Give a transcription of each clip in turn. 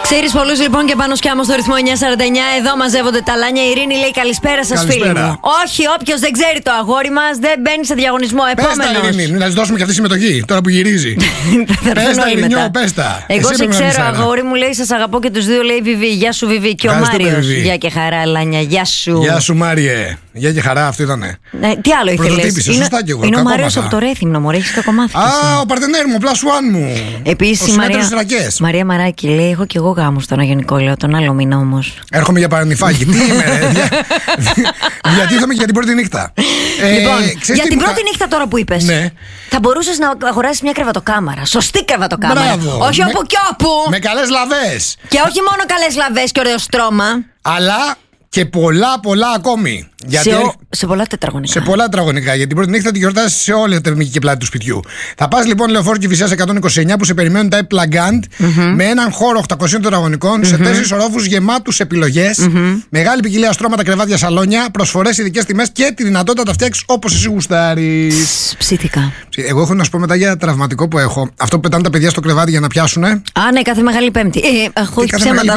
Ξέρεις πολλούς λοιπόν και πάνω σκιάμω στο ρυθμό 949. Εδώ μαζεύονται τα λάνια. Η Ειρήνη λέει καλησπέρα σας, φίλοι μου. Όχι, όποιος δεν ξέρει το αγόρι μας δεν μπαίνει σε διαγωνισμό. Επόμενος. Πες τα, Ειρήνη, να της δώσουμε και αυτή συμμετοχή τώρα που γυρίζει. Πες τα, Ειρηνιό, πες τα. Εγώ σε ξέρω, αγόρι μου, λέει σας αγαπώ και τους δύο, λέει Βιβί. Γεια σου, Βιβί. Και ο Μάριος. Γεια και χαρά, Λάνια. Γεια σου. Γεια σου, Μάριε. Γεια και χαρά, αυτό ήτανε. Τι άλλο ήθελες? Είναι ο Μάριος από το Ρέθυμνο, μωρέ, έχεις κακομάθει. Α, ο παρτενέρ μου, plus one μου. Επίσης η Μαρία Μαράκη λέει: έχω και εγώ γάμο στον Αγενικό, λέω τον άλλο μήνα όμως. Έρχομαι για παρανυφάκι. Τι είμαι, ρε. Διατίθομαι για την πρώτη νύχτα. Λοιπόν, για την πρώτη νύχτα τώρα που είπες, ναι, θα μπορούσες να αγοράσεις μια κρεβατοκάμαρα. Σωστή κρεβατοκάμαρα. Μπράβο. Όχι όπου κι όπου. Με καλές λαβές. Και όχι μόνο καλές λαβές και ωραίο στρώμα. Αλλά και πολλά ακόμη. Σε πολλά τετραγωνικά. Σε πολλά τετραγωνικά. Γιατί την πρώτη νύχτα τη γιορτάσει σε όλη τη θερμική και πλάτη του σπιτιού. Θα πας λοιπόν Λεωφόρο Κηφισιάς 129 που σε περιμένουν τα E-Plugand με έναν χώρο 800 τετραγωνικών σε 4 ορόφους γεμάτους επιλογές. Μεγάλη ποικιλία στρώματα, κρεβάτια, σαλόνια, προσφορές, ειδικές τιμές και τη δυνατότητα να τα φτιάξεις όπως εσύ γουστάρεις. Ψήθηκα. Εγώ έχω να σου πω μετά για τραυματικό που έχω. Αυτό που πετάνε τα παιδιά στο κρεβάτι για να πιάσουνε. Α, ναι, κάθε Μεγάλη Πέμπτη. Όχι ψέματα.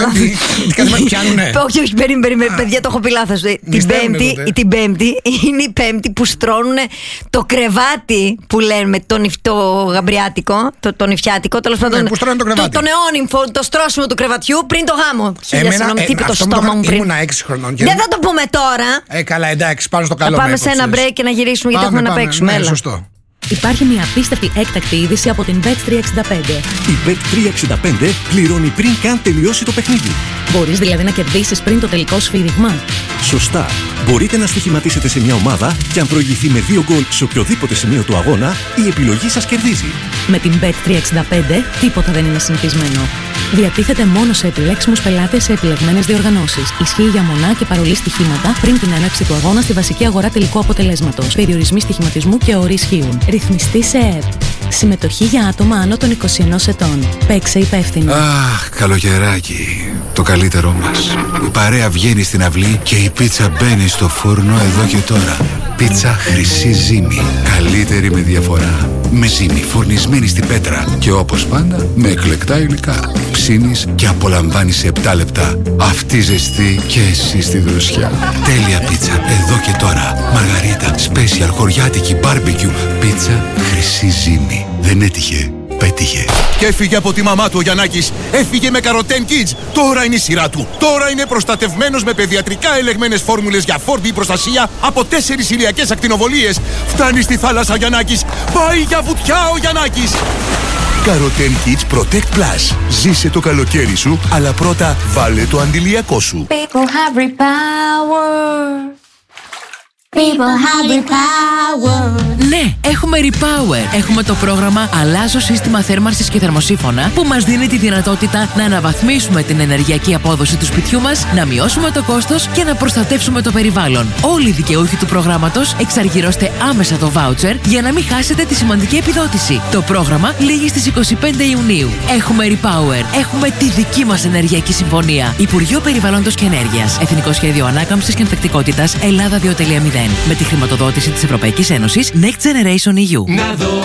Όχι, περίμενε. Παιδιά, το έχω πει λάθος. Την Πέμπτη είναι η Πέμπτη που στρώνουν το κρεβάτι που λένε το γαμπριάτικο, το νηφιάτικο, τέλος πάντων. Που στρώνουν το κρεβάτι. Το νεόνυμφο, το στρώσιμο του κρεβατιού πριν το γάμο. Συγγνώμη, τι είπε το στόμα μου πριν. Ήμουνα 6 χρονών. Δεν θα το πούμε τώρα. Καλά, εντάξει, πάνω στο καλό. Θα πάμε σε ένα break και να γυρίσουμε γιατί έχουμε να παίξουμε. Ναι, σωστό. Υπάρχει μια απίστευτη έκτακτη είδηση από την Bet365. Η Bet365 πληρώνει πριν καν τελειώσει το παιχνίδι. Μπορείς δηλαδή να κερδίσεις πριν το τελικό σφύριγμα. Σωστά. Μπορείτε να στοιχηματίσετε σε μια ομάδα και αν προηγηθεί με 2 γκολ σε οποιοδήποτε σημείο του αγώνα, η επιλογή σας κερδίζει. Με την Bet365 τίποτα δεν είναι συνηθισμένο. Διατίθεται μόνο σε επιλέξιμους πελάτες σε επιλεγμένες διοργανώσεις. Ισχύει για μονά και παρολί στοιχήματα πριν την έναρξη του αγώνα στη βασική αγορά τελικού αποτελέσματος. Περιορισμοί στοιχηματισμού και όροι ισχύουν. Ρυθμιστή σε ΕΕΠ. Συμμετοχή για άτομα άνω των 21 ετών. Παίξε υπεύθυνα. Αχ, καλοκαιράκι. Το καλύτερό μας. Η παρέα βγαίνει στην αυλή και η πίτσα μπαίνει στο φούρνο εδώ και τώρα. Πίτσα Χρυσή Ζύμη. Καλύτερη με διαφορά. Με ζύμη φουρνισμένη στην πέτρα. Και όπως πάντα με εκλεκτά υλικά. Ψήνεις και απολαμβάνεις σε 7 λεπτά. Αυτή ζεστή και εσύ στη δροσιά. Τέλεια πίτσα εδώ και τώρα. Μαργαρίτα, special, χωριάτικη, barbecue. Πίτσα Χρυσή Ζύμη. Δεν έτυχε. Πέτυχε. Και έφυγε από τη μαμά του ο Γιαννάκης. Έφυγε με Carotene Kids. Τώρα είναι η σειρά του. Τώρα είναι προστατευμένος με παιδιατρικά ελεγμένες φόρμουλες για φόρτη προστασία από 4 ηλιακές ακτινοβολίες. Φτάνει στη θάλασσα ο Γιαννάκης. Πάει για βουτιά ο Γιαννάκης. Carotene Kids Protect Plus. Ζήσε το καλοκαίρι σου, αλλά πρώτα βάλε το αντιλιακό σου. People have repower. People have repower. Ναι, έχουμε Repower. Έχουμε το πρόγραμμα Αλλάζω σύστημα θέρμανσης και θερμοσύφωνα που μας δίνει τη δυνατότητα να αναβαθμίσουμε την ενεργειακή απόδοση του σπιτιού μας, να μειώσουμε το κόστος και να προστατεύσουμε το περιβάλλον. Όλοι οι δικαιούχοι του προγράμματος εξαργυρώστε άμεσα το βάουτσερ για να μην χάσετε τη σημαντική επιδότηση. Το πρόγραμμα λήγει στις 25 Ιουνίου. Έχουμε Repower. Έχουμε τη δική μας ενεργειακή συμφωνία. Υπουργείο Περιβάλλοντος και Ενέργειας. Εθνικό Σχέδιο Ανάκαμψης και Ανθεκτικότητας Ελλάδα 2.0. Με τη χρηματοδότηση της Ευρωπαϊκής Ένωσης Next Generation EU.